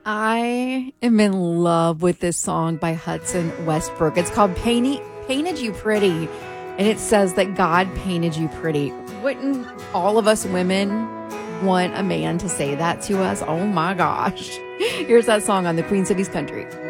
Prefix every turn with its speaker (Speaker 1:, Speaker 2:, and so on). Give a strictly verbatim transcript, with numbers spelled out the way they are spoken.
Speaker 1: I am in love with this song by Hudson Westbrook. It's called Painted, Painted You Pretty, and it says that God painted you pretty. Wouldn't all of us women want a man to say that to us? Oh my gosh. Here's that song on the Queen Cities Country.